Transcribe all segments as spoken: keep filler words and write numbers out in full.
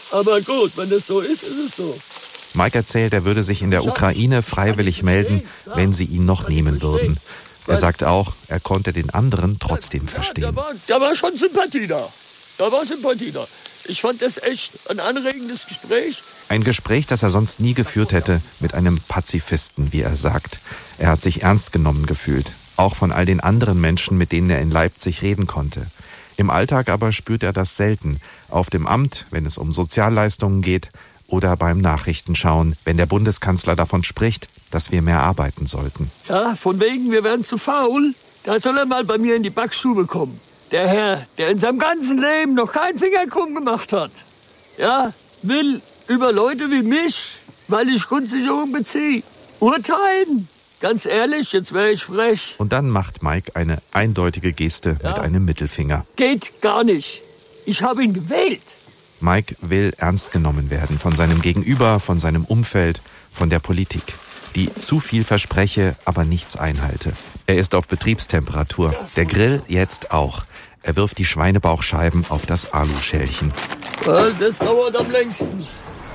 Aber gut, wenn es so ist, ist es so. Mike erzählt, er würde sich in der Ukraine freiwillig melden, wenn sie ihn noch nehmen würden. Er sagt auch, er konnte den anderen trotzdem verstehen. Ja, da, war, da war schon Sympathie da. Da war Sympathie da. Ich fand das echt ein anregendes Gespräch. Ein Gespräch, das er sonst nie geführt hätte, mit einem Pazifisten, wie er sagt. Er hat sich ernst genommen gefühlt, auch von all den anderen Menschen, mit denen er in Leipzig reden konnte. Im Alltag aber spürt er das selten. Auf dem Amt, wenn es um Sozialleistungen geht, oder beim Nachrichtenschauen, wenn der Bundeskanzler davon spricht, dass wir mehr arbeiten sollten. Ja, von wegen, wir werden zu faul. Da soll er mal bei mir in die Backstube kommen. Der Herr, der in seinem ganzen Leben noch keinen Finger krumm gemacht hat, ja, will über Leute wie mich, weil ich Grundsicherung beziehe, urteilen. Ganz ehrlich, jetzt wäre ich frech. Und dann macht Mike eine eindeutige Geste ja. mit einem Mittelfinger. Geht gar nicht. Ich habe ihn gewählt. Mike will ernst genommen werden von seinem Gegenüber, von seinem Umfeld, von der Politik, die zu viel verspreche, aber nichts einhalte. Er ist auf Betriebstemperatur. Der Grill jetzt auch. Er wirft die Schweinebauchscheiben auf das Aluschälchen. Das dauert am längsten.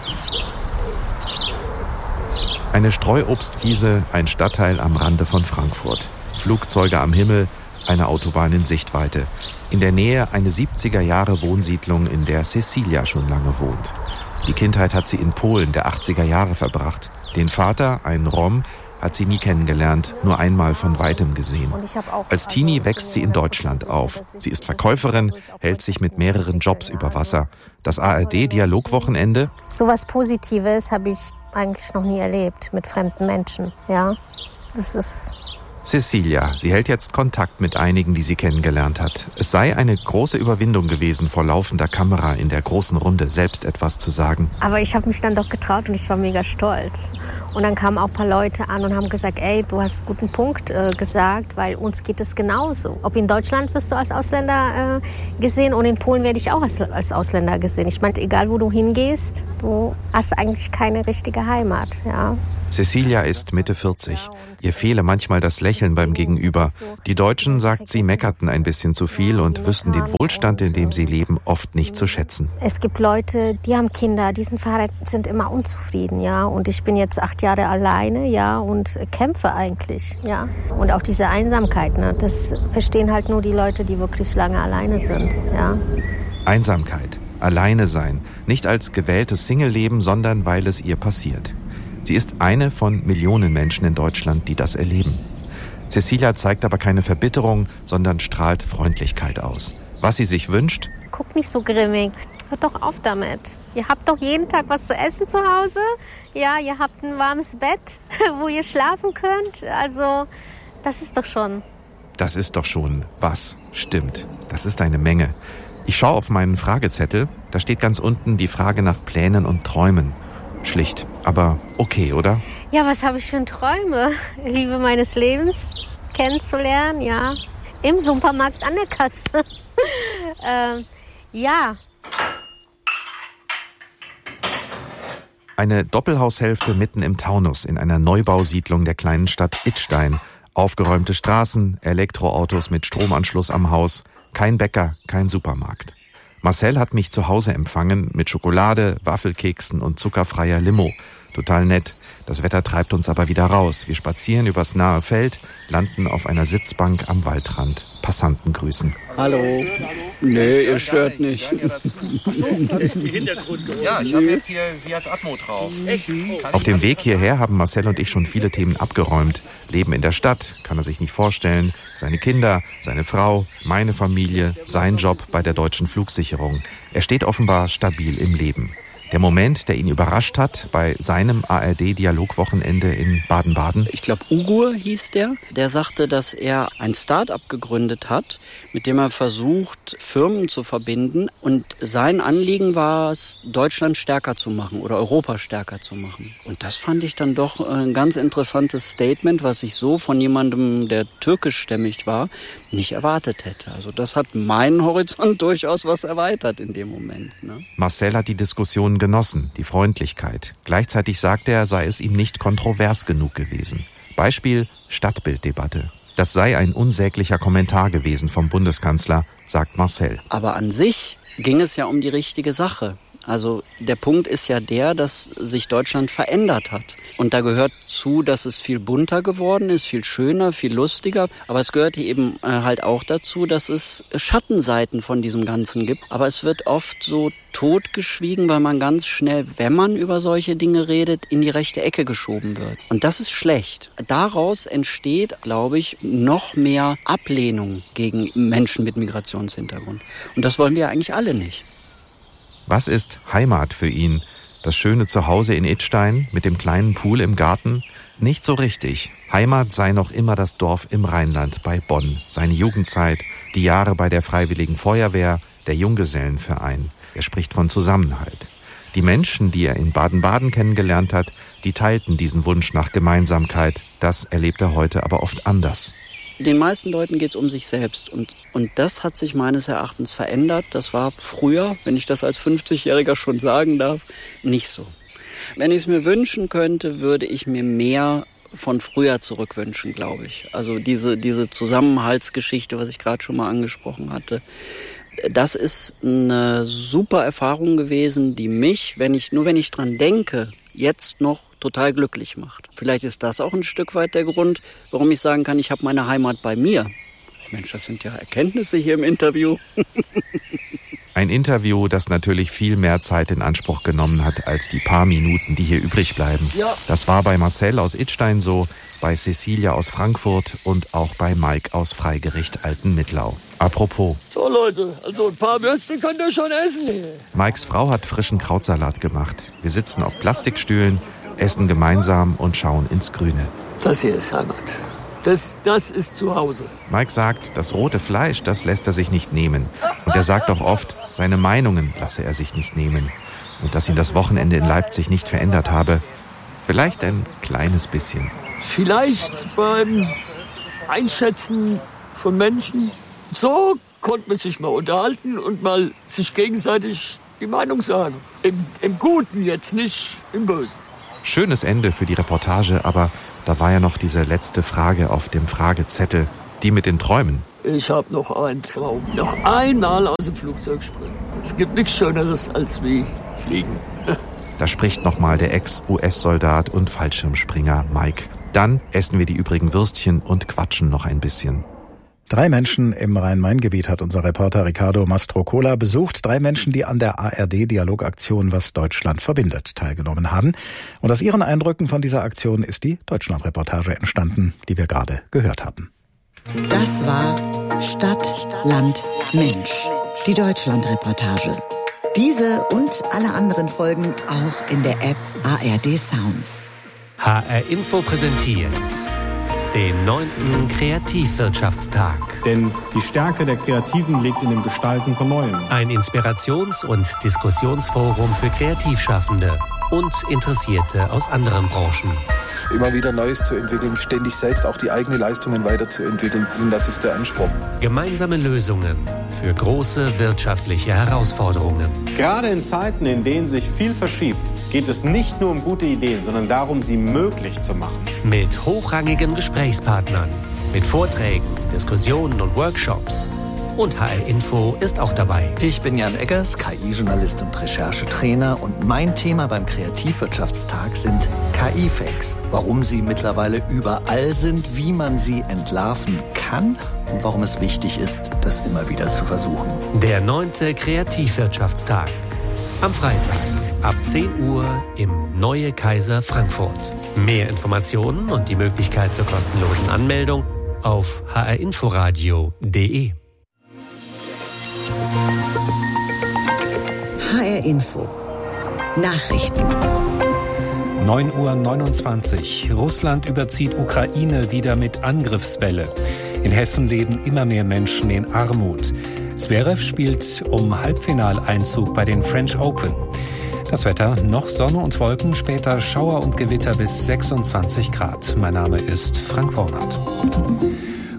Eine Streuobstwiese, ein Stadtteil am Rande von Frankfurt. Flugzeuge am Himmel, eine Autobahn in Sichtweite. In der Nähe eine siebziger-Jahre-Wohnsiedlung, in der Cecilia schon lange wohnt. Die Kindheit hat sie in Polen der achtziger Jahre verbracht. Den Vater, einen Rom, hat sie nie kennengelernt, nur einmal von Weitem gesehen. Als Teenie wächst sie in Deutschland auf. Sie ist Verkäuferin, hält sich mit mehreren Jobs über Wasser. Das A R D-Dialogwochenende? So was Positives habe ich eigentlich noch nie erlebt mit fremden Menschen. Ja, das ist... Cecilia, sie hält jetzt Kontakt mit einigen, die sie kennengelernt hat. Es sei eine große Überwindung gewesen, vor laufender Kamera in der großen Runde selbst etwas zu sagen. Aber ich habe mich dann doch getraut und ich war mega stolz. Und dann kamen auch ein paar Leute an und haben gesagt, ey, du hast einen guten Punkt äh, gesagt, weil uns geht es genauso. Ob in Deutschland wirst du als Ausländer äh, gesehen und in Polen werde ich auch als, als Ausländer gesehen. Ich meine, egal wo du hingehst, du hast eigentlich keine richtige Heimat. Ja. Cecilia ist Mitte vierzig. Ihr fehle manchmal das Lächeln beim Gegenüber. Die Deutschen, sagt sie, meckerten ein bisschen zu viel und wüssten den Wohlstand, in dem sie leben, oft nicht zu schätzen. Es gibt Leute, die haben Kinder, die sind verheiratet, sind immer unzufrieden, ja. Und ich bin jetzt acht Jahre alleine, ja, und kämpfe eigentlich, ja. Und auch diese Einsamkeit, ne, das verstehen halt nur die Leute, die wirklich lange alleine sind, ja. Einsamkeit, alleine sein, nicht als gewähltes Single-Leben, sondern weil es ihr passiert. Sie ist eine von Millionen Menschen in Deutschland, die das erleben. Cecilia zeigt aber keine Verbitterung, sondern strahlt Freundlichkeit aus. Was sie sich wünscht? Guck nicht so grimmig. Hört doch auf damit. Ihr habt doch jeden Tag was zu essen zu Hause. Ja, ihr habt ein warmes Bett, wo ihr schlafen könnt. Also, das ist doch schon... Das ist doch schon was. Stimmt. Das ist eine Menge. Ich schaue auf meinen Fragezettel. Da steht ganz unten die Frage nach Plänen und Träumen. Schlicht, aber okay, oder? Ja, was habe ich für Träume? Liebe meines Lebens kennenzulernen, ja. Im Supermarkt an der Kasse. äh, ja. Eine Doppelhaushälfte mitten im Taunus in einer Neubausiedlung der kleinen Stadt Idstein. Aufgeräumte Straßen, Elektroautos mit Stromanschluss am Haus, kein Bäcker, kein Supermarkt. Marcel hat mich zu Hause empfangen mit Schokolade, Waffelkeksen und zuckerfreier Limo. Total nett. Das Wetter treibt uns aber wieder raus. Wir spazieren übers nahe Feld, landen auf einer Sitzbank am Waldrand. Passanten grüßen. Hallo. Nee, ihr stört nicht. Ja, ich habe jetzt hier Sie als Atmo drauf. Auf dem Weg hierher haben Marcel und ich schon viele Themen abgeräumt. Leben in der Stadt, kann er sich nicht vorstellen. Seine Kinder, seine Frau, meine Familie, sein Job bei der Deutschen Flugsicherung. Er steht offenbar stabil im Leben. Der Moment, der ihn überrascht hat bei seinem A R D-Dialogwochenende in Baden-Baden. Ich glaube, Ugur hieß der. Der sagte, dass er ein Start-up gegründet hat, mit dem er versucht, Firmen zu verbinden. Und sein Anliegen war es, Deutschland stärker zu machen oder Europa stärker zu machen. Und das fand ich dann doch ein ganz interessantes Statement, was ich so von jemandem, der türkischstämmig war, nicht erwartet hätte. Also das hat meinen Horizont durchaus was erweitert in dem Moment. Ne? Marcel hat die Diskussion genossen, die Freundlichkeit. Gleichzeitig sagte er, sei es ihm nicht kontrovers genug gewesen. Beispiel Stadtbilddebatte. Das sei ein unsäglicher Kommentar gewesen vom Bundeskanzler, sagt Marcel. Aber an sich ging es ja um die richtige Sache. Also der Punkt ist ja der, dass sich Deutschland verändert hat. Und da gehört zu, dass es viel bunter geworden ist, viel schöner, viel lustiger. Aber es gehört eben halt auch dazu, dass es Schattenseiten von diesem Ganzen gibt. Aber es wird oft so totgeschwiegen, weil man ganz schnell, wenn man über solche Dinge redet, in die rechte Ecke geschoben wird. Und das ist schlecht. Daraus entsteht, glaube ich, noch mehr Ablehnung gegen Menschen mit Migrationshintergrund. Und das wollen wir eigentlich alle nicht. Was ist Heimat für ihn? Das schöne Zuhause in Idstein mit dem kleinen Pool im Garten? Nicht so richtig. Heimat sei noch immer das Dorf im Rheinland bei Bonn. Seine Jugendzeit, die Jahre bei der Freiwilligen Feuerwehr, der Junggesellenverein. Er spricht von Zusammenhalt. Die Menschen, die er in Baden-Baden kennengelernt hat, die teilten diesen Wunsch nach Gemeinsamkeit. Das erlebt er heute aber oft anders. Den meisten Leuten geht es um sich selbst und, und das hat sich meines Erachtens verändert. Das war früher, wenn ich das als fünfzigjähriger schon sagen darf, nicht so. Wenn ich es mir wünschen könnte, würde ich mir mehr von früher zurückwünschen, glaube ich. Also diese, diese Zusammenhaltsgeschichte, was ich gerade schon mal angesprochen hatte. Das ist eine super Erfahrung gewesen, die mich, wenn ich, nur wenn ich dran denke, jetzt noch total glücklich macht. Vielleicht ist das auch ein Stück weit der Grund, warum ich sagen kann, ich habe meine Heimat bei mir. Ach Mensch, das sind ja Erkenntnisse hier im Interview. Ein Interview, das natürlich viel mehr Zeit in Anspruch genommen hat als die paar Minuten, die hier übrig bleiben. Ja. Das war bei Marcel aus Idstein so, bei Cecilia aus Frankfurt und auch bei Mike aus Freigericht Altenmittlau. Apropos. So Leute, also ein paar Würste könnt ihr schon essen hier. Mikes Frau hat frischen Krautsalat gemacht. Wir sitzen auf Plastikstühlen, essen gemeinsam und schauen ins Grüne. Das hier ist Heimat. Das, das ist zu Hause. Mike sagt, das rote Fleisch, das lässt er sich nicht nehmen. Und er sagt auch oft, seine Meinungen lasse er sich nicht nehmen. Und dass ihn das Wochenende in Leipzig nicht verändert habe. Vielleicht ein kleines bisschen. Vielleicht beim Einschätzen von Menschen. So konnte man sich mal unterhalten und mal sich gegenseitig die Meinung sagen. Im, im Guten jetzt, nicht im Bösen. Schönes Ende für die Reportage, aber da war ja noch diese letzte Frage auf dem Fragezettel, die mit den Träumen. Ich habe noch einen Traum. Noch einmal aus dem Flugzeug springen. Es gibt nichts Schöneres als wie fliegen. Da spricht nochmal der Ex-U S-Soldat und Fallschirmspringer Mike. Dann essen wir die übrigen Würstchen und quatschen noch ein bisschen. Drei Menschen im Rhein-Main-Gebiet hat unser Reporter Ricardo Mastrocola besucht. Drei Menschen, die an der A R D-Dialogaktion Was Deutschland verbindet teilgenommen haben. Und aus ihren Eindrücken von dieser Aktion ist die Deutschland-Reportage entstanden, die wir gerade gehört haben. Das war Stadt, Land, Mensch. Die Deutschland-Reportage. Diese und alle anderen Folgen auch in der App A R D Sounds. H R Info präsentiert den neunten Kreativwirtschaftstag. Denn die Stärke der Kreativen liegt in dem Gestalten von Neuem. Ein Inspirations- und Diskussionsforum für Kreativschaffende und Interessierte aus anderen Branchen. Immer wieder Neues zu entwickeln, ständig selbst auch die eigenen Leistungen weiterzuentwickeln. Und das ist der Anspruch. Gemeinsame Lösungen für große wirtschaftliche Herausforderungen. Gerade in Zeiten, in denen sich viel verschiebt, geht es nicht nur um gute Ideen, sondern darum, sie möglich zu machen. Mit hochrangigen Gesprächspartnern, mit Vorträgen, Diskussionen und Workshops. Und H R Info ist auch dabei. Ich bin Jan Eggers, K I-Journalist und Recherchetrainer. Und mein Thema beim Kreativwirtschaftstag sind K I-Fakes. Warum sie mittlerweile überall sind, wie man sie entlarven kann und warum es wichtig ist, das immer wieder zu versuchen. Der neunte Kreativwirtschaftstag. Am Freitag ab zehn Uhr im Neue Kaiser Frankfurt. Mehr Informationen und die Möglichkeit zur kostenlosen Anmeldung auf h r inforadio punkt d e. H R Info. Nachrichten. neun Uhr neunundzwanzig. Russland überzieht Ukraine wieder mit Angriffswelle. In Hessen leben immer mehr Menschen in Armut. Zverev spielt um Halbfinaleinzug bei den French Open. Das Wetter, noch Sonne und Wolken, später Schauer und Gewitter bis sechsundzwanzig Grad. Mein Name ist Frank Wornert.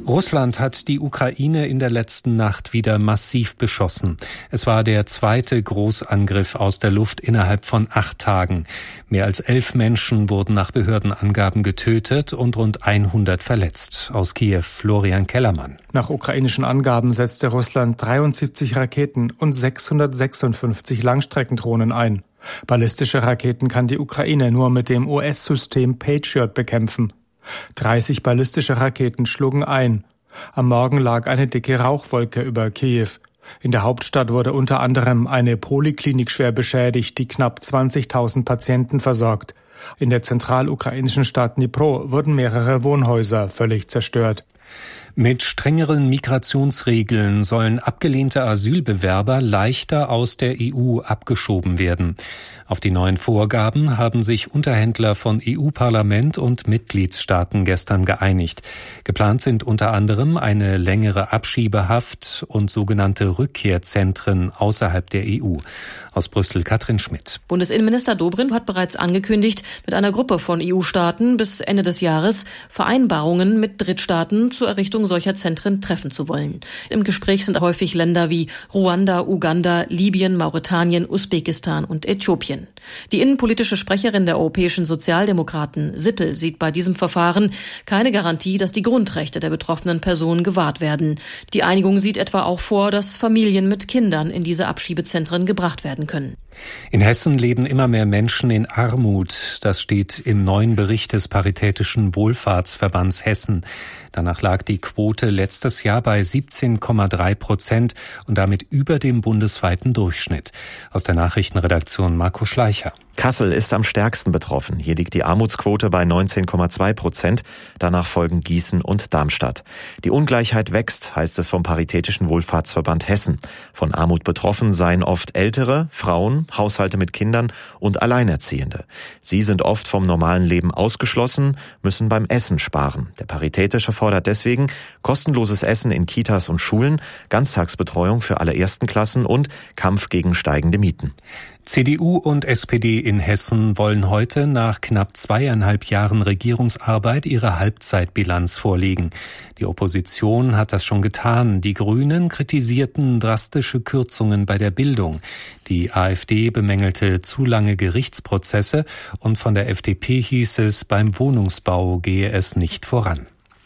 Russland hat die Ukraine in der letzten Nacht wieder massiv beschossen. Es war der zweite Großangriff aus der Luft innerhalb von acht Tagen. Mehr als elf Menschen wurden nach Behördenangaben getötet und rund hundert verletzt. Aus Kiew Florian Kellermann. Nach ukrainischen Angaben setzte Russland dreiundsiebzig Raketen und sechshundertsechsundfünfzig Langstreckendrohnen ein. Ballistische Raketen kann die Ukraine nur mit dem U S-System Patriot bekämpfen. dreißig ballistische Raketen schlugen ein. Am Morgen lag eine dicke Rauchwolke über Kiew. In der Hauptstadt wurde unter anderem eine Poliklinik schwer beschädigt, die knapp zwanzigtausend Patienten versorgt. In der zentralukrainischen Stadt Dnipro wurden mehrere Wohnhäuser völlig zerstört. Mit strengeren Migrationsregeln sollen abgelehnte Asylbewerber leichter aus der E U abgeschoben werden. Auf die neuen Vorgaben haben sich Unterhändler von E U-Parlament und Mitgliedstaaten gestern geeinigt. Geplant sind unter anderem eine längere Abschiebehaft und sogenannte Rückkehrzentren außerhalb der E U. Aus Brüssel Katrin Schmidt. Bundesinnenminister Dobrindt hat bereits angekündigt, mit einer Gruppe von E U-Staaten bis Ende des Jahres Vereinbarungen mit Drittstaaten zur Errichtung solcher Zentren treffen zu wollen. Im Gespräch sind häufig Länder wie Ruanda, Uganda, Libyen, Mauretanien, Usbekistan und Äthiopien. Die innenpolitische Sprecherin der europäischen Sozialdemokraten, Sippel, sieht bei diesem Verfahren keine Garantie, dass die Grundrechte der betroffenen Personen gewahrt werden. Die Einigung sieht etwa auch vor, dass Familien mit Kindern in diese Abschiebezentren gebracht werden können. In Hessen leben immer mehr Menschen in Armut. Das steht im neuen Bericht des Paritätischen Wohlfahrtsverbands Hessen. Danach lag die Quote letztes Jahr bei siebzehn Komma drei Prozent und damit über dem bundesweiten Durchschnitt. Aus der Nachrichtenredaktion Marco Schleicher. Kassel ist am stärksten betroffen. Hier liegt die Armutsquote bei neunzehn Komma zwei Prozent. Danach folgen Gießen und Darmstadt. Die Ungleichheit wächst, heißt es vom Paritätischen Wohlfahrtsverband Hessen. Von Armut betroffen seien oft Ältere, Frauen, Haushalte mit Kindern und Alleinerziehende. Sie sind oft vom normalen Leben ausgeschlossen, müssen beim Essen sparen. Der Paritätische fordert deswegen kostenloses Essen in Kitas und Schulen, Ganztagsbetreuung für alle ersten Klassen und Kampf gegen steigende Mieten. C D U und S P D in Hessen wollen heute nach knapp zweieinhalb Jahren Regierungsarbeit ihre Halbzeitbilanz vorlegen. Die Opposition hat das schon getan. Die Grünen kritisierten drastische Kürzungen bei der Bildung. Die AfD bemängelte zu lange Gerichtsprozesse und von der F D P hieß es, beim Wohnungsbau gehe es nicht voran.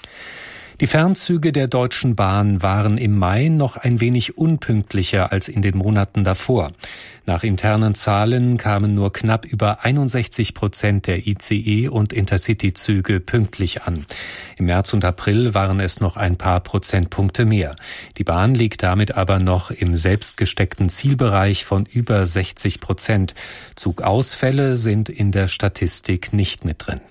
Die Fernzüge der Deutschen Bahn waren im Mai noch ein wenig unpünktlicher als in den Monaten davor. Nach internen Zahlen kamen nur knapp über einundsechzig Prozent der I C E- und Intercity-Züge pünktlich an. Im März und April waren es noch ein paar Prozentpunkte mehr. Die Bahn liegt damit aber noch im selbstgesteckten Zielbereich von über sechzig Prozent. Zugausfälle sind in der Statistik nicht mit drin.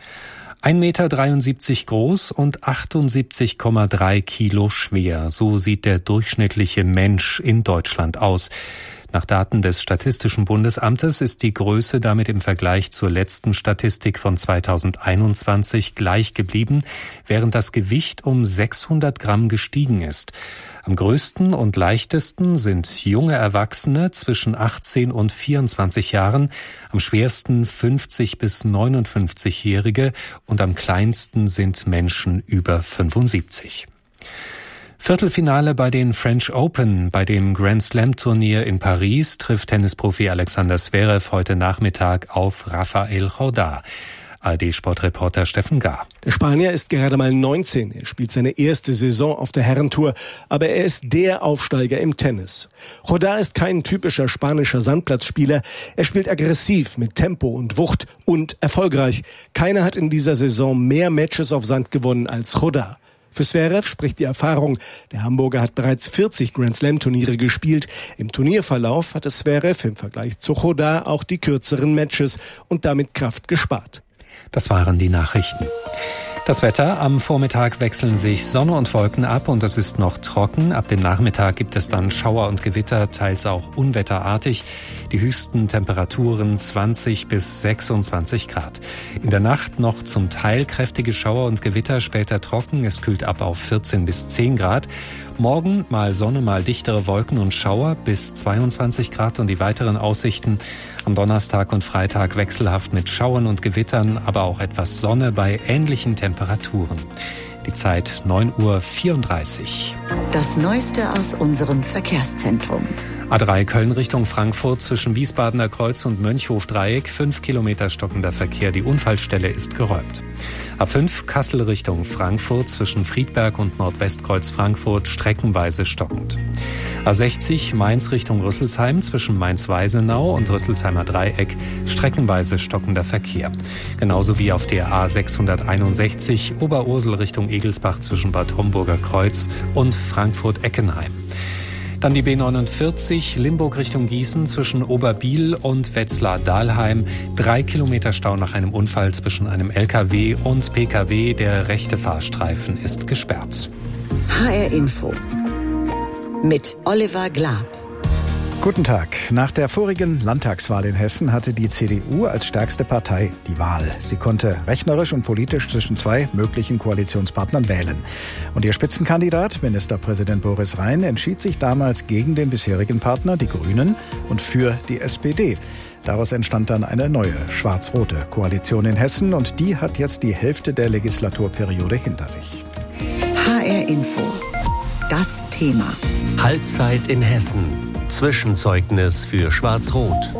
ein Meter dreiundsiebzig groß und achtundsiebzig Komma drei Kilo schwer. So sieht der durchschnittliche Mensch in Deutschland aus. Nach Daten des Statistischen Bundesamtes ist die Größe damit im Vergleich zur letzten Statistik von zweitausendeinundzwanzig gleich geblieben, während das Gewicht um sechshundert Gramm gestiegen ist. Am größten und leichtesten sind junge Erwachsene zwischen achtzehn und vierundzwanzig Jahren, am schwersten fünfzig bis neunundfünfzigjährige und am kleinsten sind Menschen über fünfundsiebzig. Viertelfinale bei den French Open. Bei dem Grand Slam Turnier in Paris trifft Tennisprofi Alexander Zverev heute Nachmittag auf Rafael Jordá. A R D-Sportreporter Steffen Gahr. Der Spanier ist gerade mal neunzehn. Er spielt seine erste Saison auf der Herrentour, aber er ist der Aufsteiger im Tennis. Jordá ist kein typischer spanischer Sandplatzspieler. Er spielt aggressiv mit Tempo und Wucht und erfolgreich. Keiner hat in dieser Saison mehr Matches auf Sand gewonnen als Jordá. Für Zverev spricht die Erfahrung. Der Hamburger hat bereits vierzig Grand-Slam-Turniere gespielt. Im Turnierverlauf hatte Zverev im Vergleich zu Jordá auch die kürzeren Matches und damit Kraft gespart. Das waren die Nachrichten. Das Wetter: Am Vormittag wechseln sich Sonne und Wolken ab und es ist noch trocken. Ab dem Nachmittag gibt es dann Schauer und Gewitter, teils auch unwetterartig. Die höchsten Temperaturen zwanzig bis sechsundzwanzig Grad. In der Nacht noch zum Teil kräftige Schauer und Gewitter, später trocken. Es kühlt ab auf vierzehn bis zehn Grad. Morgen mal Sonne, mal dichtere Wolken und Schauer bis zweiundzwanzig Grad und die weiteren Aussichten am Donnerstag und Freitag wechselhaft mit Schauern und Gewittern, aber auch etwas Sonne bei ähnlichen Temperaturen. Die Die Zeit neun Uhr vierunddreißig. Das Neueste aus unserem Verkehrszentrum. A drei Köln Richtung Frankfurt zwischen Wiesbadener Kreuz und Mönchhof-Dreieck. Fünf Kilometer stockender Verkehr. Die Unfallstelle ist geräumt. A fünf Kassel Richtung Frankfurt zwischen Friedberg und Nordwestkreuz Frankfurt streckenweise stockend. A sechzig Mainz Richtung Rüsselsheim zwischen Mainz-Weisenau und Rüsselsheimer Dreieck streckenweise stockender Verkehr. Genauso wie auf der A sechshunderteinundsechzig Oberursel Richtung Egelsbach zwischen Bad Homburger Kreuz und Frankfurt-Eckenheim. Dann die B neunundvierzig Limburg Richtung Gießen zwischen Oberbiel und Wetzlar-Dahlheim. Drei Kilometer Stau nach einem Unfall zwischen einem L K W und P K W. Der rechte Fahrstreifen ist gesperrt. H R Info mit Oliver Glab. Guten Tag. Nach der vorigen Landtagswahl in Hessen hatte die C D U als stärkste Partei die Wahl. Sie konnte rechnerisch und politisch zwischen zwei möglichen Koalitionspartnern wählen. Und ihr Spitzenkandidat, Ministerpräsident Boris Rhein, entschied sich damals gegen den bisherigen Partner, die Grünen, und für die S P D. Daraus entstand dann eine neue schwarz-rote Koalition in Hessen und die hat jetzt die Hälfte der Legislaturperiode hinter sich. H R Info. Das Thema. Halbzeit in Hessen. Zwischenzeugnis für Schwarz-Rot.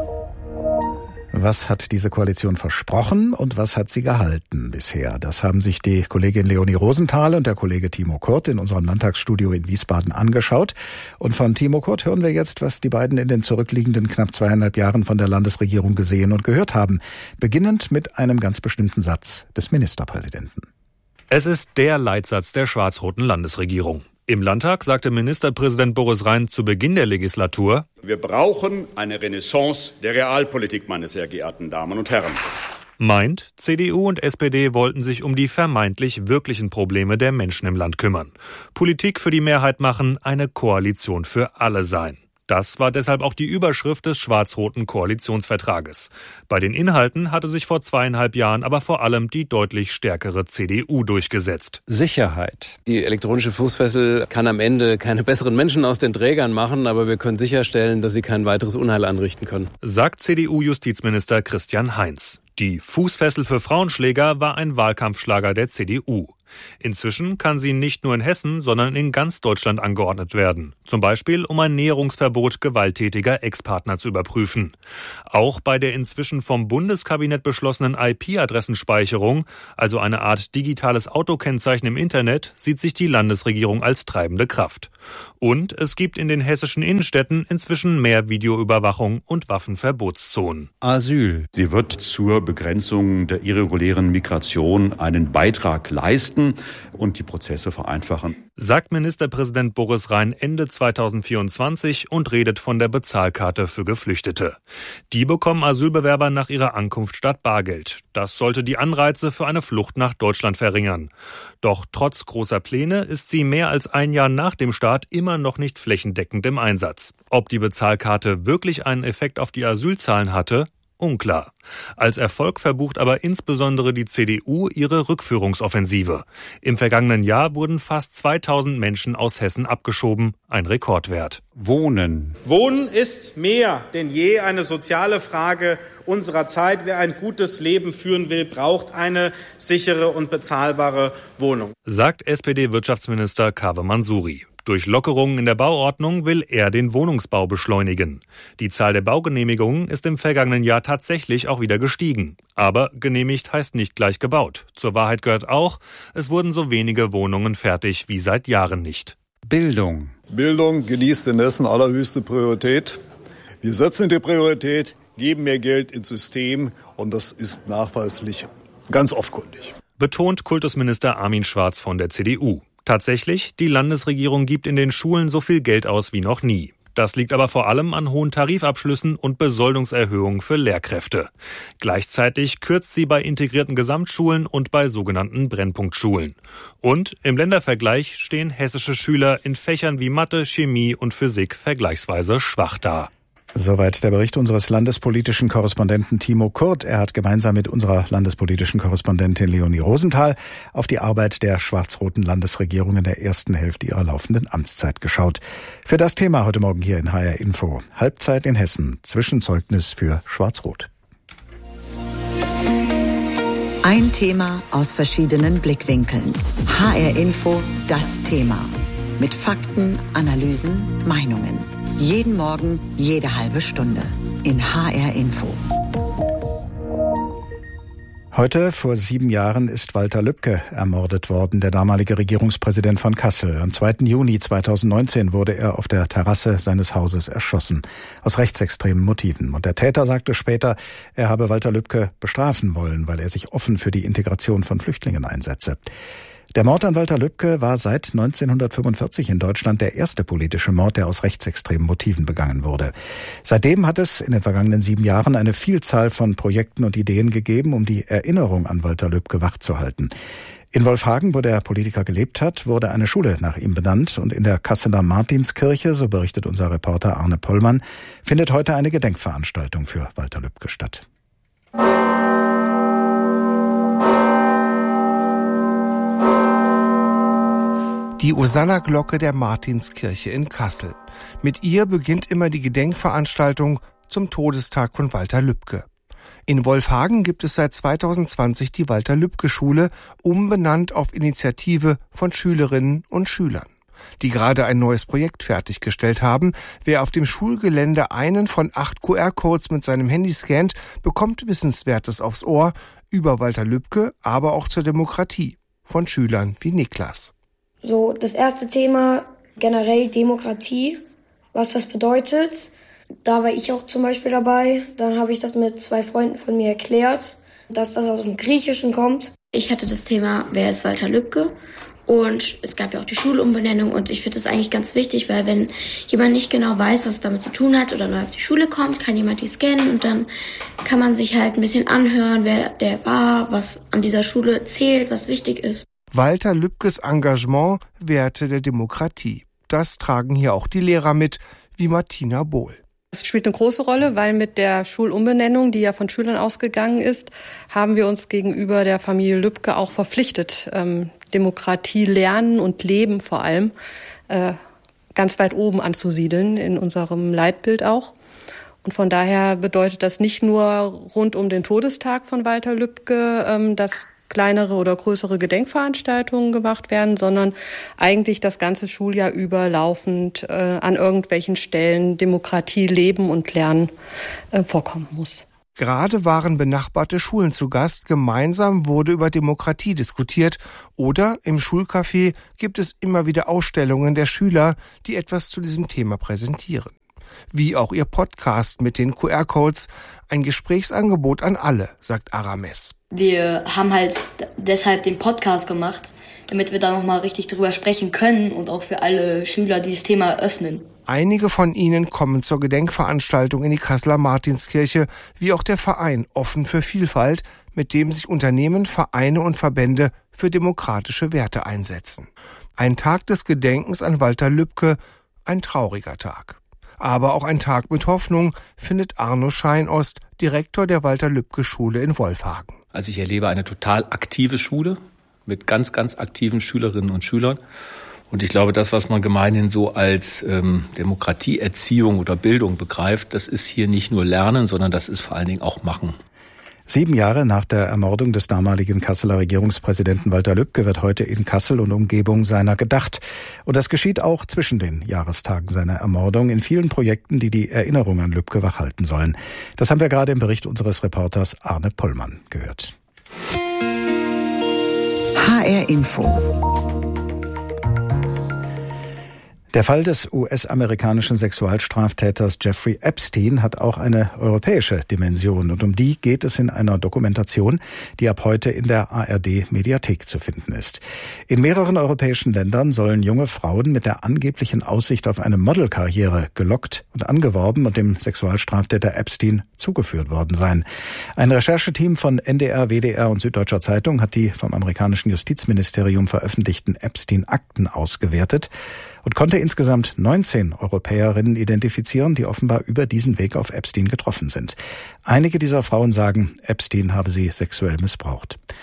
Was hat diese Koalition versprochen und was hat sie gehalten bisher? Das haben sich die Kollegin Leonie Rosenthal und der Kollege Timo Kurt in unserem Landtagsstudio in Wiesbaden angeschaut. Und von Timo Kurt hören wir jetzt, was die beiden in den zurückliegenden knapp zweieinhalb Jahren von der Landesregierung gesehen und gehört haben. Beginnend mit einem ganz bestimmten Satz des Ministerpräsidenten. Es ist der Leitsatz der schwarz-roten Landesregierung. Im Landtag sagte Ministerpräsident Boris Rhein zu Beginn der Legislatur: Wir brauchen eine Renaissance der Realpolitik, meine sehr geehrten Damen und Herren. Meint, C D U und S P D wollten sich um die vermeintlich wirklichen Probleme der Menschen im Land kümmern. Politik für die Mehrheit machen, eine Koalition für alle sein. Das war deshalb auch die Überschrift des schwarz-roten Koalitionsvertrages. Bei den Inhalten hatte sich vor zweieinhalb Jahren aber vor allem die deutlich stärkere C D U durchgesetzt. Sicherheit. Die elektronische Fußfessel kann am Ende keine besseren Menschen aus den Trägern machen, aber wir können sicherstellen, dass sie kein weiteres Unheil anrichten können, sagt C D U-Justizminister Christian Heinz. Die Fußfessel für Frauenschläger war ein Wahlkampfschlager der C D U. Inzwischen kann sie nicht nur in Hessen, sondern in ganz Deutschland angeordnet werden. Zum Beispiel, um ein Näherungsverbot gewalttätiger Ex-Partner zu überprüfen. Auch bei der inzwischen vom Bundeskabinett beschlossenen I P-Adressenspeicherung, also eine Art digitales Autokennzeichen im Internet, sieht sich die Landesregierung als treibende Kraft. Und es gibt in den hessischen Innenstädten inzwischen mehr Videoüberwachung und Waffenverbotszonen. Asyl. Sie wird zur Begrenzung der irregulären Migration einen Beitrag leisten und die Prozesse vereinfachen, sagt Ministerpräsident Boris Rhein Ende zweitausendvierundzwanzig und redet von der Bezahlkarte für Geflüchtete. Die bekommen Asylbewerber nach ihrer Ankunft statt Bargeld. Das sollte die Anreize für eine Flucht nach Deutschland verringern. Doch trotz großer Pläne ist sie mehr als ein Jahr nach dem Start immer noch nicht flächendeckend im Einsatz. Ob die Bezahlkarte wirklich einen Effekt auf die Asylzahlen hatte? Unklar. Als Erfolg verbucht aber insbesondere die C D U ihre Rückführungsoffensive. Im vergangenen Jahr wurden fast zweitausend Menschen aus Hessen abgeschoben, ein Rekordwert. Wohnen. Wohnen ist mehr denn je eine soziale Frage unserer Zeit. Wer ein gutes Leben führen will, braucht eine sichere und bezahlbare Wohnung, sagt S P D-Wirtschaftsminister Kaveh Mansuri. Durch Lockerungen in der Bauordnung will er den Wohnungsbau beschleunigen. Die Zahl der Baugenehmigungen ist im vergangenen Jahr tatsächlich auch wieder gestiegen. Aber genehmigt heißt nicht gleich gebaut. Zur Wahrheit gehört auch, es wurden so wenige Wohnungen fertig wie seit Jahren nicht. Bildung. Bildung genießt in Hessen allerhöchste Priorität. Wir setzen die Priorität, geben mehr Geld ins System und das ist nachweislich ganz offenkundig. Betont Kultusminister Armin Schwarz von der C D U. Tatsächlich, die Landesregierung gibt in den Schulen so viel Geld aus wie noch nie. Das liegt aber vor allem an hohen Tarifabschlüssen und Besoldungserhöhungen für Lehrkräfte. Gleichzeitig kürzt sie bei integrierten Gesamtschulen und bei sogenannten Brennpunktschulen. Und im Ländervergleich stehen hessische Schüler in Fächern wie Mathe, Chemie und Physik vergleichsweise schwach da. Soweit der Bericht unseres landespolitischen Korrespondenten Timo Kurt. Er hat gemeinsam mit unserer landespolitischen Korrespondentin Leonie Rosenthal auf die Arbeit der schwarz-roten Landesregierung in der ersten Hälfte ihrer laufenden Amtszeit geschaut. Für das Thema heute Morgen hier in H R Info. Halbzeit in Hessen. Zwischenzeugnis für Schwarz-Rot. Ein Thema aus verschiedenen Blickwinkeln. H R Info, das Thema. Mit Fakten, Analysen, Meinungen. Jeden Morgen, jede halbe Stunde. In H R Info. Heute, vor sieben Jahren, ist Walter Lübcke ermordet worden, der damalige Regierungspräsident von Kassel. Am zweiten Juni zweitausendneunzehn wurde er auf der Terrasse seines Hauses erschossen, aus rechtsextremen Motiven. Und der Täter sagte später, er habe Walter Lübcke bestrafen wollen, weil er sich offen für die Integration von Flüchtlingen einsetze. Der Mord an Walter Lübcke war seit neunzehnhundertfünfundvierzig in Deutschland der erste politische Mord, der aus rechtsextremen Motiven begangen wurde. Seitdem hat es in den vergangenen sieben Jahren eine Vielzahl von Projekten und Ideen gegeben, um die Erinnerung an Walter Lübcke wachzuhalten. In Wolfhagen, wo der Politiker gelebt hat, wurde eine Schule nach ihm benannt und in der Kasseler Martinskirche, so berichtet unser Reporter Arne Pollmann, findet heute eine Gedenkveranstaltung für Walter Lübcke statt. Die Hosanna-Glocke der Martinskirche in Kassel. Mit ihr beginnt immer die Gedenkveranstaltung zum Todestag von Walter Lübcke. In Wolfhagen gibt es seit zweitausendzwanzig die Walter-Lübcke-Schule, umbenannt auf Initiative von Schülerinnen und Schülern, die gerade ein neues Projekt fertiggestellt haben. Wer auf dem Schulgelände einen von acht Q R-Codes mit seinem Handy scannt, bekommt Wissenswertes aufs Ohr über Walter Lübcke, aber auch zur Demokratie, von Schülern wie Niklas. So, das erste Thema, generell Demokratie, was das bedeutet. Da war ich auch zum Beispiel dabei. Dann habe ich das mit zwei Freunden von mir erklärt, dass das aus dem Griechischen kommt. Ich hatte das Thema, wer ist Walter Lübcke? Und es gab ja auch die Schulumbenennung und ich finde das eigentlich ganz wichtig, weil wenn jemand nicht genau weiß, was es damit zu tun hat oder neu auf die Schule kommt, kann jemand die scannen und dann kann man sich halt ein bisschen anhören, wer der war, was an dieser Schule zählt, was wichtig ist. Walter Lübckes Engagement, Werte der Demokratie. Das tragen hier auch die Lehrer mit, wie Martina Bohl. Es spielt eine große Rolle, weil mit der Schulumbenennung, die ja von Schülern ausgegangen ist, haben wir uns gegenüber der Familie Lübcke auch verpflichtet, ähm, Demokratie lernen und leben vor allem äh, ganz weit oben anzusiedeln, in unserem Leitbild auch. Und von daher bedeutet das nicht nur rund um den Todestag von Walter Lübcke, ähm, dass kleinere oder größere Gedenkveranstaltungen gemacht werden, sondern eigentlich das ganze Schuljahr über laufend äh, an irgendwelchen Stellen Demokratie leben und lernen äh, vorkommen muss. Gerade waren benachbarte Schulen zu Gast. Gemeinsam wurde über Demokratie diskutiert. Oder im Schulcafé gibt es immer wieder Ausstellungen der Schüler, die etwas zu diesem Thema präsentieren. Wie auch ihr Podcast mit den Q R-Codes. Ein Gesprächsangebot an alle, sagt Arames. Wir haben halt deshalb den Podcast gemacht, damit wir da nochmal richtig drüber sprechen können und auch für alle Schüler dieses Thema eröffnen. Einige von ihnen kommen zur Gedenkveranstaltung in die Kasseler Martinskirche, wie auch der Verein Offen für Vielfalt, mit dem sich Unternehmen, Vereine und Verbände für demokratische Werte einsetzen. Ein Tag des Gedenkens an Walter Lübcke, ein trauriger Tag. Aber auch ein Tag mit Hoffnung, findet Arno Scheinost, Direktor der Walter-Lübcke-Schule in Wolfhagen. Also ich erlebe eine total aktive Schule mit ganz, ganz aktiven Schülerinnen und Schülern. Und ich glaube, das, was man gemeinhin so als ähm, Demokratieerziehung oder Bildung begreift, das ist hier nicht nur Lernen, sondern das ist vor allen Dingen auch Machen. Sieben Jahre nach der Ermordung des damaligen Kasseler Regierungspräsidenten Walter Lübcke wird heute in Kassel und Umgebung seiner gedacht. Und das geschieht auch zwischen den Jahrestagen seiner Ermordung in vielen Projekten, die die Erinnerung an Lübcke wachhalten sollen. Das haben wir gerade im Bericht unseres Reporters Arne Pollmann gehört. H R Info. Der Fall des U S-amerikanischen Sexualstraftäters Jeffrey Epstein hat auch eine europäische Dimension und um die geht es in einer Dokumentation, die ab heute in der A R D-Mediathek zu finden ist. In mehreren europäischen Ländern sollen junge Frauen mit der angeblichen Aussicht auf eine Modelkarriere gelockt und angeworben und dem Sexualstraftäter Epstein zugeführt worden sein. Ein Rechercheteam von N D R, W D R und Süddeutscher Zeitung hat die vom amerikanischen Justizministerium veröffentlichten Epstein-Akten ausgewertet und konnte insgesamt neunzehn Europäerinnen identifizieren, die offenbar über diesen Weg auf Epstein getroffen sind. Einige dieser Frauen sagen, Epstein habe sie sexuell missbraucht.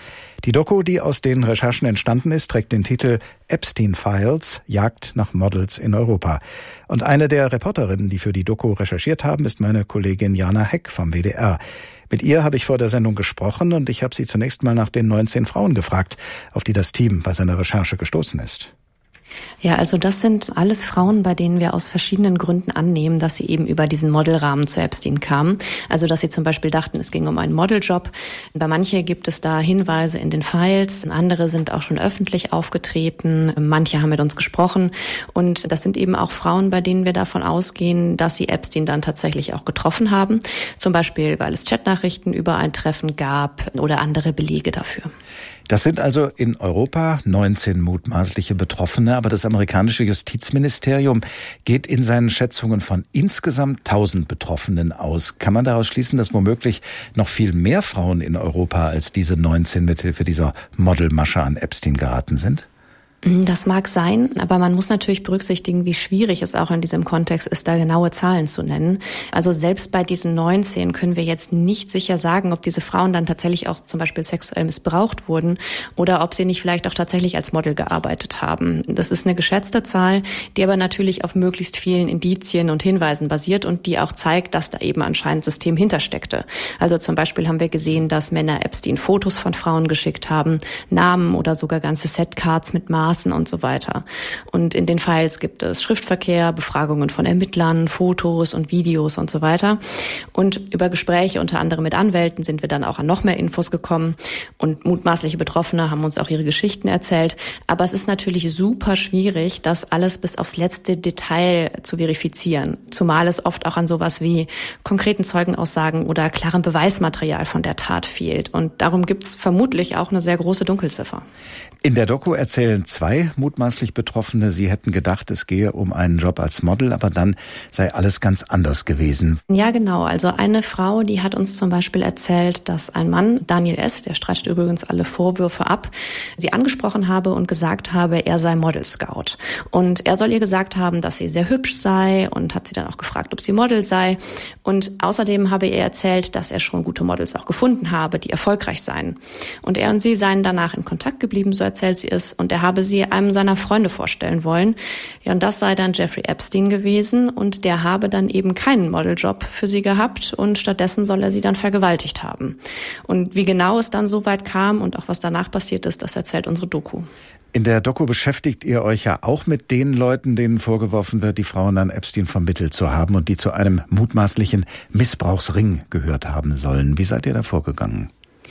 Die Doku, die aus den Recherchen entstanden ist, trägt den Titel Epstein Files, Jagd nach Models in Europa. Und eine der Reporterinnen, die für die Doku recherchiert haben, ist meine Kollegin Jana Heck vom W D R. Mit ihr habe ich vor der Sendung gesprochen und ich habe sie zunächst mal nach den neunzehn Frauen gefragt, auf die das Team bei seiner Recherche gestoßen ist. Ja, also das sind alles Frauen, bei denen wir aus verschiedenen Gründen annehmen, dass sie eben über diesen Modelrahmen zu Epstein kamen. Also dass sie zum Beispiel dachten, es ging um einen Modeljob. Bei manchen gibt es da Hinweise in den Files, andere sind auch schon öffentlich aufgetreten, manche haben mit uns gesprochen. Und das sind eben auch Frauen, bei denen wir davon ausgehen, dass sie Epstein dann tatsächlich auch getroffen haben. Zum Beispiel, weil es Chatnachrichten über ein Treffen gab oder andere Belege dafür. Das sind also in Europa neunzehn mutmaßliche Betroffene, aber das amerikanische Justizministerium geht in seinen Schätzungen von insgesamt tausend Betroffenen aus. Kann man daraus schließen, dass womöglich noch viel mehr Frauen in Europa als diese neunzehn mithilfe dieser Modelmasche an Epstein geraten sind? Das mag sein, aber man muss natürlich berücksichtigen, wie schwierig es auch in diesem Kontext ist, da genaue Zahlen zu nennen. Also selbst bei diesen neunzehn können wir jetzt nicht sicher sagen, ob diese Frauen dann tatsächlich auch zum Beispiel sexuell missbraucht wurden oder ob sie nicht vielleicht auch tatsächlich als Model gearbeitet haben. Das ist eine geschätzte Zahl, die aber natürlich auf möglichst vielen Indizien und Hinweisen basiert und die auch zeigt, dass da eben anscheinend ein System hintersteckte. Also zum Beispiel haben wir gesehen, dass Männer Epstein Fotos von Frauen geschickt haben, Namen oder sogar ganze Setcards mit Maßen und so weiter. Und in den Files gibt es Schriftverkehr, Befragungen von Ermittlern, Fotos und Videos und so weiter. Und über Gespräche unter anderem mit Anwälten sind wir dann auch an noch mehr Infos gekommen. Und mutmaßliche Betroffene haben uns auch ihre Geschichten erzählt. Aber es ist natürlich super schwierig, das alles bis aufs letzte Detail zu verifizieren. Zumal es oft auch an sowas wie konkreten Zeugenaussagen oder klarem Beweismaterial von der Tat fehlt. Und darum gibt es vermutlich auch eine sehr große Dunkelziffer. In der Doku erzählen zwei mutmaßlich Betroffene, sie hätten gedacht, es gehe um einen Job als Model, aber dann sei alles ganz anders gewesen. Ja, genau. Also eine Frau, die hat uns zum Beispiel erzählt, dass ein Mann, Daniel S., der streitet übrigens alle Vorwürfe ab, sie angesprochen habe und gesagt habe, er sei Model Scout. Und er soll ihr gesagt haben, dass sie sehr hübsch sei und hat sie dann auch gefragt, ob sie Model sei. Und außerdem habe er erzählt, dass er schon gute Models auch gefunden habe, die erfolgreich seien. Und er und sie seien danach in Kontakt geblieben, so erzählt sie es, und er habe sie einem seiner Freunde vorstellen wollen. Ja, und das sei dann Jeffrey Epstein gewesen und der habe dann eben keinen Modeljob für sie gehabt und stattdessen soll er sie dann vergewaltigt haben. Und wie genau es dann so weit kam und auch was danach passiert ist, das erzählt unsere Doku. In der Doku beschäftigt ihr euch ja auch mit den Leuten, denen vorgeworfen wird, die Frauen an Epstein vermittelt zu haben und die zu einem mutmaßlichen Missbrauchsring gehört haben sollen. Wie seid ihr da vorgegangen?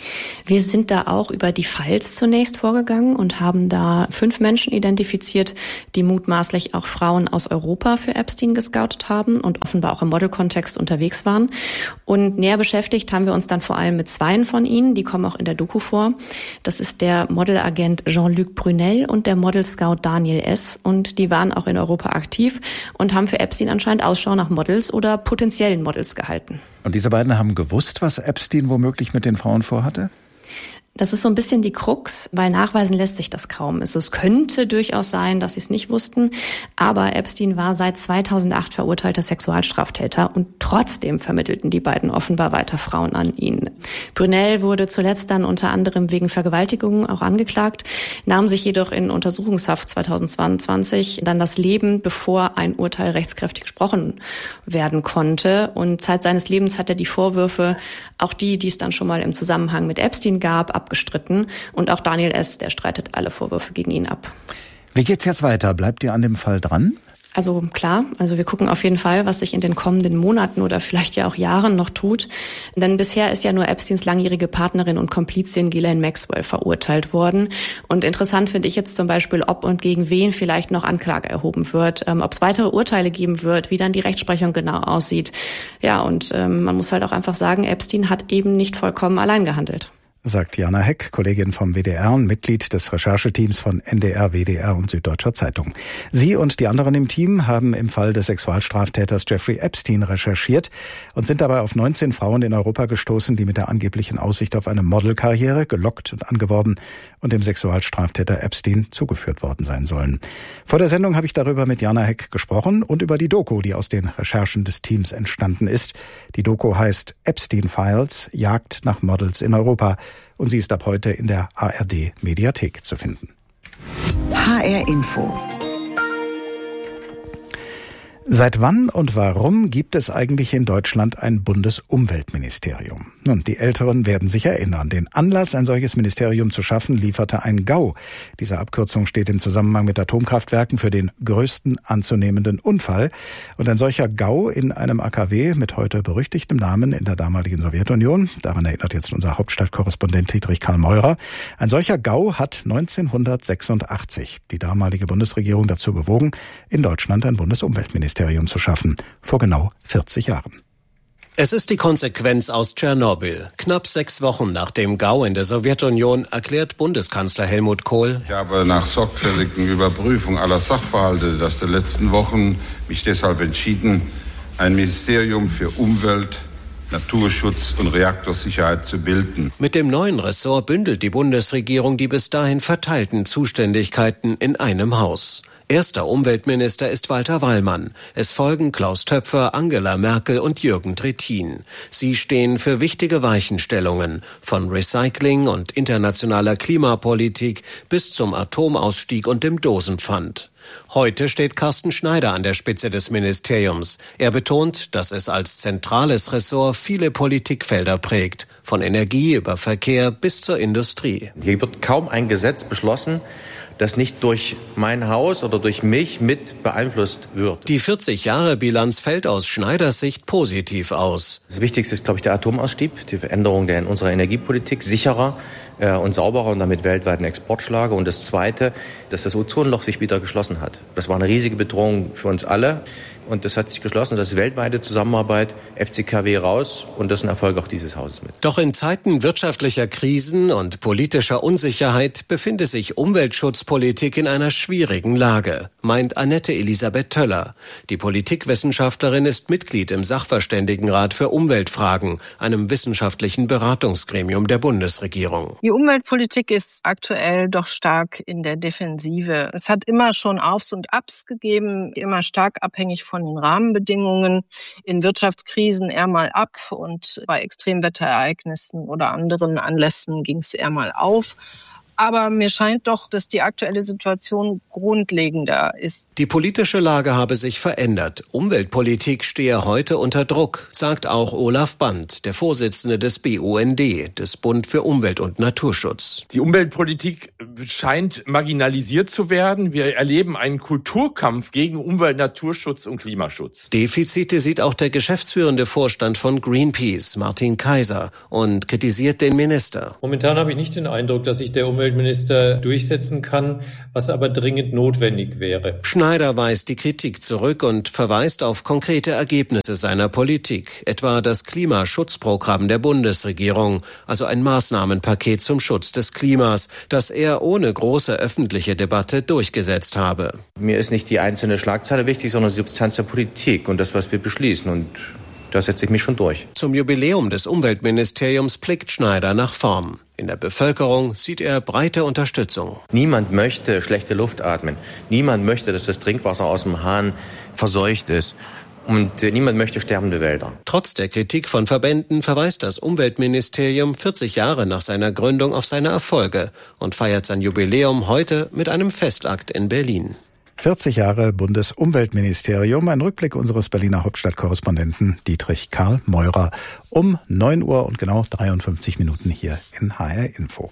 Wir sind da auch über die Files zunächst vorgegangen und haben da fünf Menschen identifiziert, die mutmaßlich auch Frauen aus Europa für Epstein gescoutet haben und offenbar auch im Modelkontext unterwegs waren. Und näher beschäftigt haben wir uns dann vor allem mit zweien von ihnen, die kommen auch in der Doku vor. Das ist der Modelagent Jean-Luc Brunel und der Modelscout Daniel S. Und die waren auch in Europa aktiv und haben für Epstein anscheinend Ausschau nach Models oder potenziellen Models gehalten. Und diese beiden haben gewusst, was Epstein womöglich mit den Frauen vorhatte? Das ist so ein bisschen die Krux, weil nachweisen lässt sich das kaum. Also es könnte durchaus sein, dass sie es nicht wussten, aber Epstein war seit zweitausendacht verurteilter Sexualstraftäter und trotzdem vermittelten die beiden offenbar weiter Frauen an ihn. Brunel wurde zuletzt dann unter anderem wegen Vergewaltigung auch angeklagt, nahm sich jedoch in Untersuchungshaft zweitausendzweiundzwanzig dann das Leben, bevor ein Urteil rechtskräftig gesprochen werden konnte. Und Zeit seines Lebens hat er die Vorwürfe, auch die, die es dann schon mal im Zusammenhang mit Epstein gab, abgestritten. Und auch Daniel S., der streitet alle Vorwürfe gegen ihn ab. Wie geht's jetzt weiter? Bleibt ihr an dem Fall dran? Also klar, also wir gucken auf jeden Fall, was sich in den kommenden Monaten oder vielleicht ja auch Jahren noch tut. Denn bisher ist ja nur Epsteins langjährige Partnerin und Komplizin Ghislaine Maxwell verurteilt worden. Und interessant finde ich jetzt zum Beispiel, ob und gegen wen vielleicht noch Anklage erhoben wird, ähm, ob es weitere Urteile geben wird, wie dann die Rechtsprechung genau aussieht. Ja, und ähm, man muss halt auch einfach sagen, Epstein hat eben nicht vollkommen allein gehandelt. Sagt Jana Heck, Kollegin vom W D R und Mitglied des Rechercheteams von N D R, W D R und Süddeutscher Zeitung. Sie und die anderen im Team haben im Fall des Sexualstraftäters Jeffrey Epstein recherchiert und sind dabei auf neunzehn Frauen in Europa gestoßen, die mit der angeblichen Aussicht auf eine Modelkarriere gelockt und angeworben und dem Sexualstraftäter Epstein zugeführt worden sein sollen. Vor der Sendung habe ich darüber mit Jana Heck gesprochen und über die Doku, die aus den Recherchen des Teams entstanden ist. Die Doku heißt Epstein Files, Jagd nach Models in Europa und sie ist ab heute in der A R D Mediathek zu finden. H R Info. Seit wann und warum gibt es eigentlich in Deutschland ein Bundesumweltministerium? Nun, die Älteren werden sich erinnern. Den Anlass, ein solches Ministerium zu schaffen, lieferte ein GAU. Diese Abkürzung steht im Zusammenhang mit Atomkraftwerken für den größten anzunehmenden Unfall. Und ein solcher GAU in einem A K W mit heute berüchtigtem Namen in der damaligen Sowjetunion, daran erinnert jetzt unser Hauptstadtkorrespondent Dietrich Karl Meurer, ein solcher GAU hat neunzehnhundertsechsundachtzig die damalige Bundesregierung dazu bewogen, in Deutschland ein Bundesumweltministerium zu schaffen, vor genau vierzig Jahren. Es ist die Konsequenz aus Tschernobyl. Knapp sechs Wochen nach dem GAU in der Sowjetunion erklärt Bundeskanzler Helmut Kohl: Ich habe nach sorgfältigen Überprüfung aller Sachverhalte aus den letzten Wochen mich deshalb entschieden, ein Ministerium für Umwelt, Naturschutz und Reaktorsicherheit zu bilden. Mit dem neuen Ressort bündelt die Bundesregierung die bis dahin verteilten Zuständigkeiten in einem Haus. Erster Umweltminister ist Walter Wallmann. Es folgen Klaus Töpfer, Angela Merkel und Jürgen Trittin. Sie stehen für wichtige Weichenstellungen, von Recycling und internationaler Klimapolitik bis zum Atomausstieg und dem Dosenpfand. Heute steht Carsten Schneider an der Spitze des Ministeriums. Er betont, dass es als zentrales Ressort viele Politikfelder prägt, von Energie über Verkehr bis zur Industrie. Hier wird kaum ein Gesetz beschlossen, das nicht durch mein Haus oder durch mich mit beeinflusst wird. Die vierzig Jahre Bilanz fällt aus Schneiders Sicht positiv aus. Das Wichtigste ist, glaube ich, der Atomausstieg, die Veränderung der in unserer Energiepolitik, sicherer äh, und sauberer und damit weltweiten Exportschlager. Und das Zweite, dass das Ozonloch sich wieder geschlossen hat. Das war eine riesige Bedrohung für uns alle. Und das hat sich geschlossen. Das ist weltweite Zusammenarbeit, F C K W raus. Und das ist ein Erfolg auch dieses Hauses mit. Doch in Zeiten wirtschaftlicher Krisen und politischer Unsicherheit befindet sich Umweltschutzpolitik in einer schwierigen Lage, meint Annette Elisabeth Töller. Die Politikwissenschaftlerin ist Mitglied im Sachverständigenrat für Umweltfragen, einem wissenschaftlichen Beratungsgremium der Bundesregierung. Die Umweltpolitik ist aktuell doch stark in der Defensive. Es hat immer schon Aufs und Abs gegeben, immer stark abhängig von den Rahmenbedingungen, in Wirtschaftskrisen eher mal ab und bei Extremwetterereignissen oder anderen Anlässen ging es eher mal auf. Aber mir scheint doch, dass die aktuelle Situation grundlegender ist. Die politische Lage habe sich verändert. Umweltpolitik stehe heute unter Druck, sagt auch Olaf Band, der Vorsitzende des B U N D, des Bund für Umwelt und Naturschutz. Die Umweltpolitik scheint marginalisiert zu werden. Wir erleben einen Kulturkampf gegen Umwelt, Naturschutz und Klimaschutz. Defizite sieht auch der geschäftsführende Vorstand von Greenpeace, Martin Kaiser, und kritisiert den Minister. Momentan habe ich nicht den Eindruck, dass sich der Umweltminister durchsetzen kann, was aber dringend notwendig wäre. Schneider weist die Kritik zurück und verweist auf konkrete Ergebnisse seiner Politik, etwa das Klimaschutzprogramm der Bundesregierung, also ein Maßnahmenpaket zum Schutz des Klimas, das er ohne große öffentliche Debatte durchgesetzt habe. Mir ist nicht die einzelne Schlagzeile wichtig, sondern die Substanz der Politik und das, was wir beschließen. Und da setze ich mich schon durch. Zum Jubiläum des Umweltministeriums blickt Schneider nach vorn. In der Bevölkerung sieht er breite Unterstützung. Niemand möchte schlechte Luft atmen. Niemand möchte, dass das Trinkwasser aus dem Hahn verseucht ist. Und niemand möchte sterbende Wälder. Trotz der Kritik von Verbänden verweist das Umweltministerium vierzig Jahre nach seiner Gründung auf seine Erfolge und feiert sein Jubiläum heute mit einem Festakt in Berlin. vierzig Jahre Bundesumweltministerium, ein Rückblick unseres Berliner Hauptstadtkorrespondenten Dietrich Karl Meurer um neun Uhr und genau dreiundfünfzig Minuten hier in H R Info.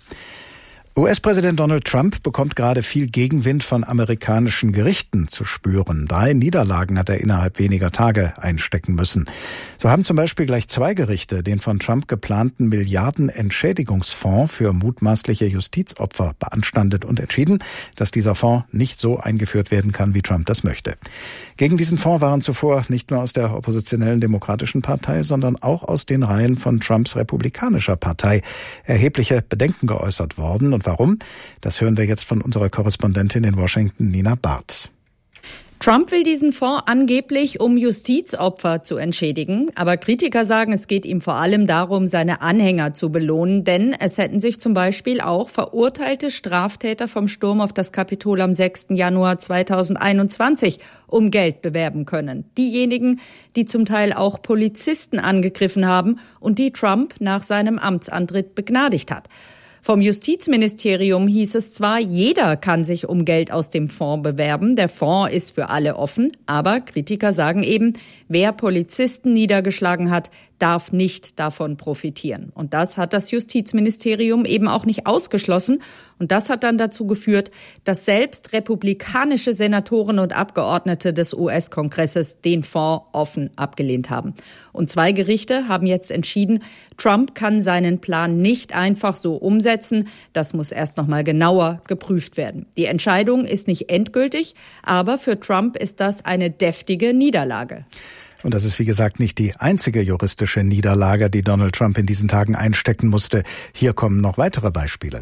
U S-Präsident Donald Trump bekommt gerade viel Gegenwind von amerikanischen Gerichten zu spüren. Drei Niederlagen hat er innerhalb weniger Tage einstecken müssen. So haben zum Beispiel gleich zwei Gerichte den von Trump geplanten Milliarden-Entschädigungsfonds für mutmaßliche Justizopfer beanstandet und entschieden, dass dieser Fonds nicht so eingeführt werden kann, wie Trump das möchte. Gegen diesen Fonds waren zuvor nicht nur aus der oppositionellen Demokratischen Partei, sondern auch aus den Reihen von Trumps republikanischer Partei erhebliche Bedenken geäußert worden. Und warum? Das hören wir jetzt von unserer Korrespondentin in Washington, Nina Barth. Trump will diesen Fonds angeblich, um Justizopfer zu entschädigen. Aber Kritiker sagen, es geht ihm vor allem darum, seine Anhänger zu belohnen. Denn es hätten sich zum Beispiel auch verurteilte Straftäter vom Sturm auf das Kapitol am sechsten Januar zweitausendeinundzwanzig um Geld bewerben können. Diejenigen, die zum Teil auch Polizisten angegriffen haben und die Trump nach seinem Amtsantritt begnadigt hat. Vom Justizministerium hieß es zwar, jeder kann sich um Geld aus dem Fonds bewerben. Der Fonds ist für alle offen. Aber Kritiker sagen eben, wer Polizisten niedergeschlagen hat, darf nicht davon profitieren. Und das hat das Justizministerium eben auch nicht ausgeschlossen. Und das hat dann dazu geführt, dass selbst republikanische Senatoren und Abgeordnete des U S-Kongresses den Fonds offen abgelehnt haben. Und zwei Gerichte haben jetzt entschieden, Trump kann seinen Plan nicht einfach so umsetzen. Das muss erst noch mal genauer geprüft werden. Die Entscheidung ist nicht endgültig, aber für Trump ist das eine deftige Niederlage. Und das ist, wie gesagt, nicht die einzige juristische Niederlage, die Donald Trump in diesen Tagen einstecken musste. Hier kommen noch weitere Beispiele.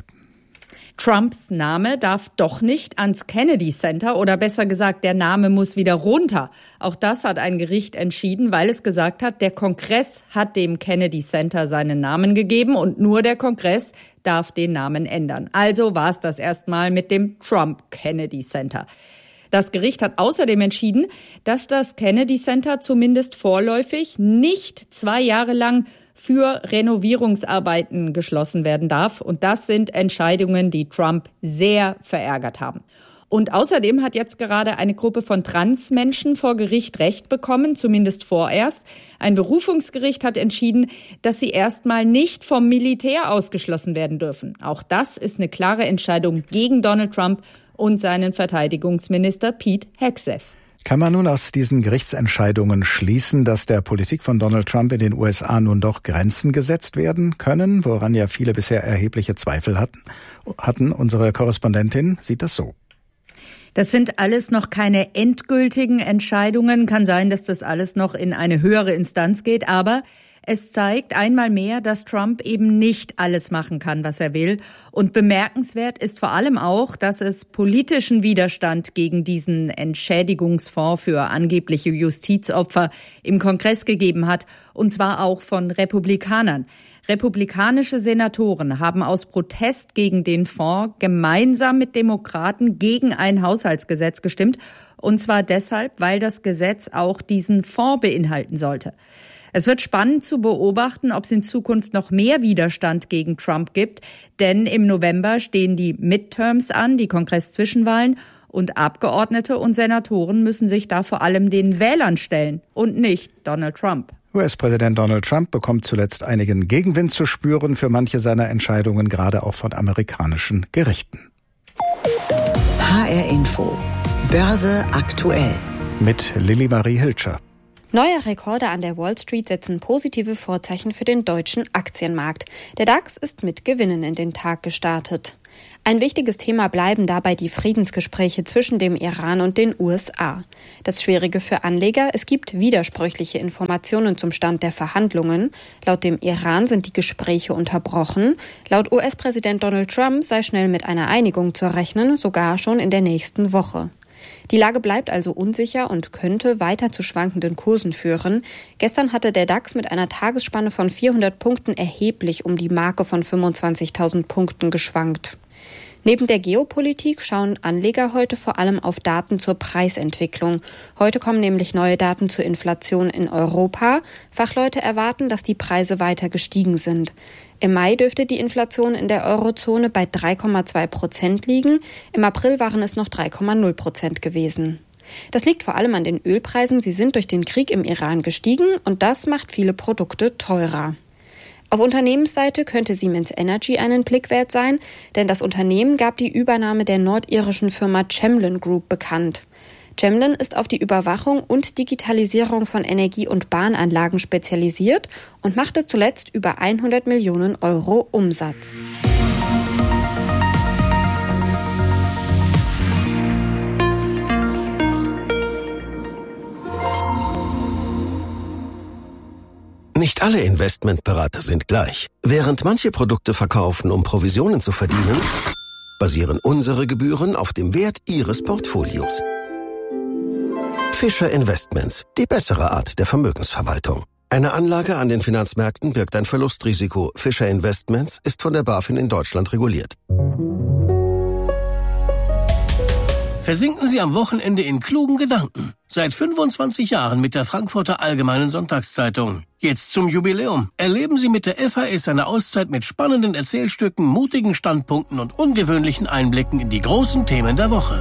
Trumps Name darf doch nicht ans Kennedy Center, oder besser gesagt, der Name muss wieder runter. Auch das hat ein Gericht entschieden, weil es gesagt hat, der Kongress hat dem Kennedy Center seinen Namen gegeben und nur der Kongress darf den Namen ändern. Also war es das erstmal mit dem Trump Kennedy Center. Das Gericht hat außerdem entschieden, dass das Kennedy Center zumindest vorläufig nicht zwei Jahre lang für Renovierungsarbeiten geschlossen werden darf. Und das sind Entscheidungen, die Trump sehr verärgert haben. Und außerdem hat jetzt gerade eine Gruppe von Transmenschen vor Gericht Recht bekommen, zumindest vorerst. Ein Berufungsgericht hat entschieden, dass sie erstmal nicht vom Militär ausgeschlossen werden dürfen. Auch das ist eine klare Entscheidung gegen Donald Trump und seinen Verteidigungsminister Pete Hegseth. Kann man nun aus diesen Gerichtsentscheidungen schließen, dass der Politik von Donald Trump in den U S A nun doch Grenzen gesetzt werden können, woran ja viele bisher erhebliche Zweifel hatten? hatten? Unsere Korrespondentin sieht das so. Das sind alles noch keine endgültigen Entscheidungen. Kann sein, dass das alles noch in eine höhere Instanz geht, aber es zeigt einmal mehr, dass Trump eben nicht alles machen kann, was er will. Und bemerkenswert ist vor allem auch, dass es politischen Widerstand gegen diesen Entschädigungsfonds für angebliche Justizopfer im Kongress gegeben hat, und zwar auch von Republikanern. Republikanische Senatoren haben aus Protest gegen den Fonds gemeinsam mit Demokraten gegen ein Haushaltsgesetz gestimmt. Und zwar deshalb, weil das Gesetz auch diesen Fonds beinhalten sollte. Es wird spannend zu beobachten, ob es in Zukunft noch mehr Widerstand gegen Trump gibt. Denn im November stehen die Midterms an, die Kongress-Zwischenwahlen. Und Abgeordnete und Senatoren müssen sich da vor allem den Wählern stellen und nicht Donald Trump. U S-Präsident Donald Trump bekommt zuletzt einigen Gegenwind zu spüren für manche seiner Entscheidungen, gerade auch von amerikanischen Gerichten. H R Info. Börse aktuell. Mit Lilly Marie Hilscher. Neue Rekorde an der Wall Street setzen positive Vorzeichen für den deutschen Aktienmarkt. Der DAX ist mit Gewinnen in den Tag gestartet. Ein wichtiges Thema bleiben dabei die Friedensgespräche zwischen dem Iran und den U S A. Das Schwierige für Anleger: Es gibt widersprüchliche Informationen zum Stand der Verhandlungen. Laut dem Iran sind die Gespräche unterbrochen. Laut U S-Präsident Donald Trump sei schnell mit einer Einigung zu rechnen, sogar schon in der nächsten Woche. Die Lage bleibt also unsicher und könnte weiter zu schwankenden Kursen führen. Gestern hatte der DAX mit einer Tagesspanne von vierhundert Punkten erheblich um die Marke von fünfundzwanzigtausend Punkten geschwankt. Neben der Geopolitik schauen Anleger heute vor allem auf Daten zur Preisentwicklung. Heute kommen nämlich neue Daten zur Inflation in Europa. Fachleute erwarten, dass die Preise weiter gestiegen sind. Im Mai dürfte die Inflation in der Eurozone bei drei Komma zwei Prozent liegen. Im April waren es noch drei Komma null Prozent gewesen. Das liegt vor allem an den Ölpreisen. Sie sind durch den Krieg im Iran gestiegen und das macht viele Produkte teurer. Auf Unternehmensseite könnte Siemens Energy einen Blick wert sein, denn das Unternehmen gab die Übernahme der nordirischen Firma Cemlin Group bekannt. Cemlin ist auf die Überwachung und Digitalisierung von Energie- und Bahnanlagen spezialisiert und machte zuletzt über hundert Millionen Euro Umsatz. Nicht alle Investmentberater sind gleich. Während manche Produkte verkaufen, um Provisionen zu verdienen, basieren unsere Gebühren auf dem Wert Ihres Portfolios. Fischer Investments, die bessere Art der Vermögensverwaltung. Eine Anlage an den Finanzmärkten birgt ein Verlustrisiko. Fischer Investments ist von der BaFin in Deutschland reguliert. Versinken Sie am Wochenende in klugen Gedanken. Seit fünfundzwanzig Jahren mit der Frankfurter Allgemeinen Sonntagszeitung. Jetzt zum Jubiläum. Erleben Sie mit der F A S eine Auszeit mit spannenden Erzählstücken, mutigen Standpunkten und ungewöhnlichen Einblicken in die großen Themen der Woche.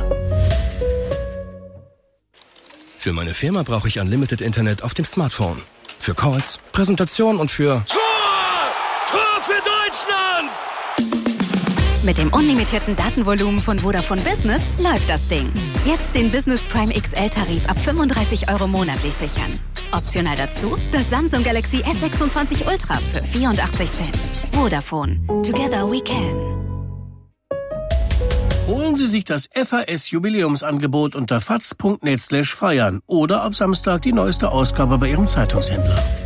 Für meine Firma brauche ich Unlimited Internet auf dem Smartphone. Für Calls, Präsentation und für... Tor! Tor für Deutschland! Mit dem unlimitierten Datenvolumen von Vodafone Business läuft das Ding. Jetzt den Business Prime X L-Tarif ab fünfunddreißig Euro monatlich sichern. Optional dazu das Samsung Galaxy S sechsundzwanzig Ultra für vierundachtzig Cent. Vodafone. Together we can. Holen Sie sich das F A S-Jubiläumsangebot unter faz punkt net slash feiern oder ab Samstag die neueste Ausgabe bei Ihrem Zeitungshändler.